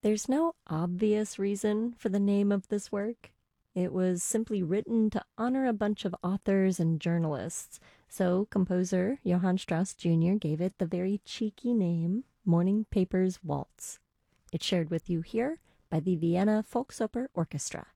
There's no obvious reason for the name of this work. It was simply written to honor a bunch of authors and journalists, so composer Johann Strauss Jr. gave it the very cheeky name Morning Papers Waltz. It's shared with you here by the Vienna Volksoper Orchestra.